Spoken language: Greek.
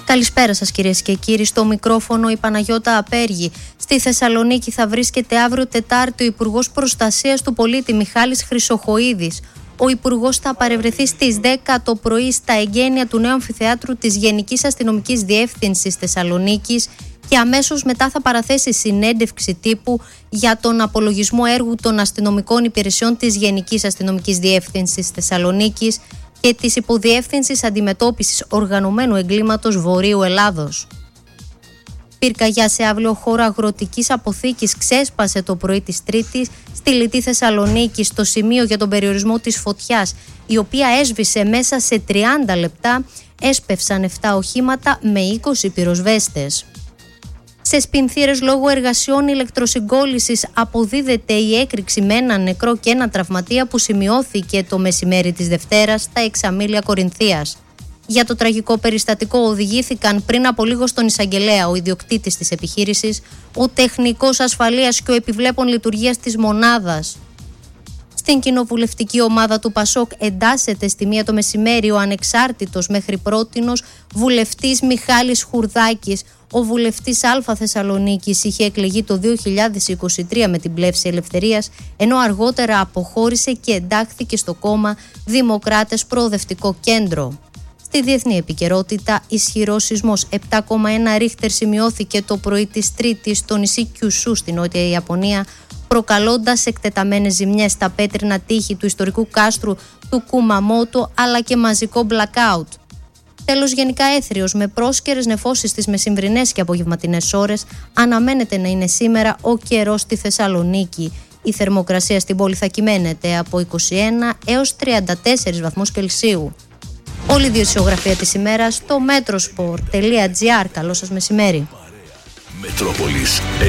Καλησπέρα σας κυρίες και κύριοι, στο μικρόφωνο η Παναγιώτα Απέργη. Στη Θεσσαλονίκη θα βρίσκεται αύριο Τετάρτη ο Υπουργός Προστασίας του Πολίτη Μιχάλης Χρυσοχοΐδης. Ο Υπουργός θα παρευρεθεί στις 10 το πρωί στα εγγένεια του νέου αμφιθεάτρου της Γενικής Αστυνομικής Διεύθυνσης Θεσσαλονίκης και αμέσως μετά θα παραθέσει συνέντευξη τύπου για τον απολογισμό έργου των αστυνομικών υπηρεσιών της Γενικής Αστυνομικής Διεύθυνσης Θεσσαλονίκης και της Υποδιεύθυνσης Αντιμετώπισης Οργανωμένου Εγκλήματος Βορείου Ελλάδος. Πυρκαγιά σε αύριο χώρο αγροτικής αποθήκης ξέσπασε το πρωί της Τρίτης στη Λιτή Θεσσαλονίκη, στο σημείο για τον περιορισμό της φωτιάς, η οποία έσβησε μέσα σε 30 λεπτά. Έσπευσαν 7 οχήματα με 20 πυροσβέστες. Σε Σπινθήρες, λόγω εργασιών ηλεκτροσυγκόλλησης, αποδίδεται η έκρηξη με έναν νεκρό και έναν τραυματία που σημειώθηκε το μεσημέρι της Δευτέρας στα Εξαμήλια Κορινθίας. Για το τραγικό περιστατικό οδηγήθηκαν πριν από λίγο στον εισαγγελέα ο ιδιοκτήτης της επιχείρησης, ο τεχνικός ασφαλείας και ο επιβλέπων λειτουργίας της μονάδας. Στην κοινοβουλευτική ομάδα του Πασόκ εντάσσεται στη 1 το μεσημέρι ο ανεξάρτητος μέχρι πρότινος βουλευτής Μιχάλης Χουρδάκης. Ο βουλευτής Α Θεσσαλονίκης είχε εκλεγεί το 2023 με την Πλεύση Ελευθερίας, ενώ αργότερα αποχώρησε και εντάχθηκε στο κόμμα Δημοκράτες Προοδευτικό Κέντρο. Στη διεθνή επικαιρότητα, ισχυρός σεισμός 7,1 ρίχτερ σημειώθηκε το πρωί της Τρίτης στο νησί Κιουσού στην Νότια Ιαπωνία, προκαλώντας εκτεταμένες ζημιές στα πέτρινα τείχη του ιστορικού κάστρου του Κουμαμότο αλλά και μαζικό blackout. Τέλος, γενικά έθριος με πρόσκαιρες νεφώσεις στις μεσημβρινές και απογευματινές ώρες, αναμένεται να είναι σήμερα ο καιρός στη Θεσσαλονίκη. Η θερμοκρασία στην πόλη θα κυμαίνεται από 21 έως 34 βαθμούς Κελσίου. Όλη η ειδησιογραφία της ημέρας στο metrosport.gr. Καλό σας μεσημέρι.